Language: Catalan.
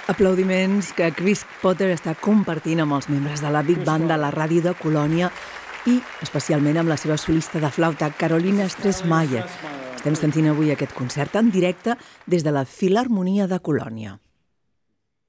Aplaudiments que Chris Potter està compartint amb els membres de la Big Band de la ràdio de Colònia i especialment amb la seva solista de flauta, Carolina Stressmayer. Estem sentint avui aquest concert en directe des de la Filharmonia de Colònia.